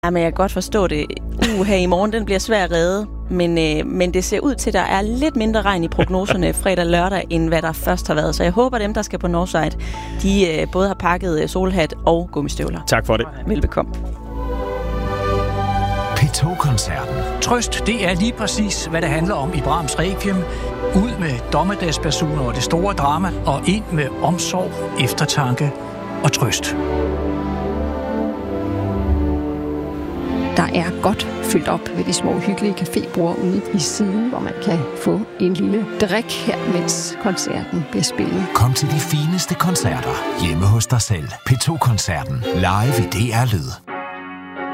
Jamen, jeg kan godt forstå det. Her i morgen, den bliver svær at redde. Men det ser ud til, at der er lidt mindre regn i prognoserne fredag og lørdag, end hvad der først har været. Så jeg håber, dem, der skal på Northside, de både har pakket solhat og gummistøvler. Tak for det. Velbekomme. P2-koncerten. Trøst, det er lige præcis, hvad det handler om i Brahms Requiem. Ud med dommedagsbasuner og det store drama, og ind med omsorg, eftertanke og trøst. Der er godt fyldt op ved de små hyggelige cafébord ude i siden, hvor man kan få en lille drik her, mens koncerten bliver spillet. Kom til de fineste koncerter hjemme hos dig selv. P2-koncerten live i DR Lyd.